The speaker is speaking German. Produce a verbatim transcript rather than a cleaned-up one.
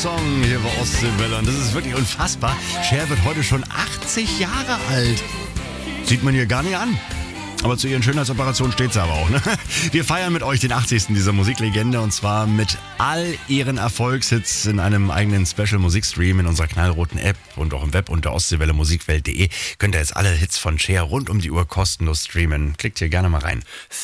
Song hier bei Ostseewelle. Und das ist wirklich unfassbar. Cher wird heute schon achtzig Jahre alt. Sieht man hier gar nicht an. Aber zu ihren Schönheitsoperationen steht sie aber auch. Ne? Wir feiern mit euch den achtzigsten dieser Musiklegende und zwar mit all ihren Erfolgshits in einem eigenen Special-Musikstream in unserer knallroten App und auch im Web unter ostseewelle musikwelt punkt de. Könnt ihr jetzt alle Hits von Cher rund um die Uhr kostenlos streamen. Klickt hier gerne mal rein.